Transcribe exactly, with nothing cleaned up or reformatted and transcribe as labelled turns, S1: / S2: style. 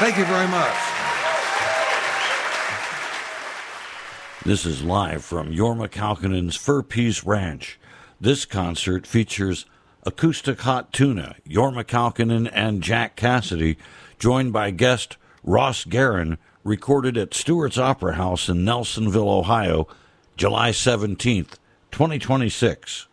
S1: Thank you very much.
S2: This is live from Jorma Kaukonen's Fur Peace Ranch. This concert features Acoustic Hot Tuna, Jorma Kaukonen, and Jack Cassidy, joined by guest Ross Guerin, recorded at Stewart's Opera House in Nelsonville, Ohio, July seventeenth, twenty twenty-six.